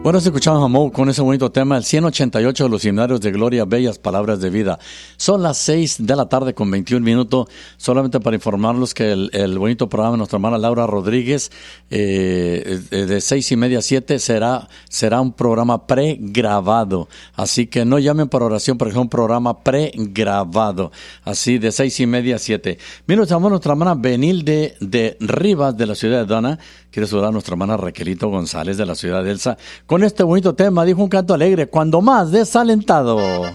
Bueno, escuchamos a Mo con ese bonito tema, el 188 de los Himnarios de Gloria, Bellas Palabras de Vida. Son las 6 de la tarde con 21 minutos, solamente para informarlos que el bonito programa de nuestra hermana Laura Rodríguez, de 6:30 a 7, será un programa pregrabado. Así que no llamen para oración, porque es un programa pregrabado. Así, de 6:30 a 7. Mira, nuestra hermana Benilde de Rivas, de la ciudad de Dona. Quiere saludar a nuestra hermana Raquelito González, de la ciudad de Elsa, con este bonito tema. Dijo un canto alegre: cuando más desalentado.